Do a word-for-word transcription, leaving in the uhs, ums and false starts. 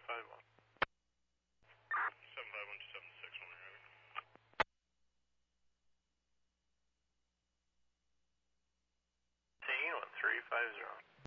five one. seven five one two seven six one. one three five zero.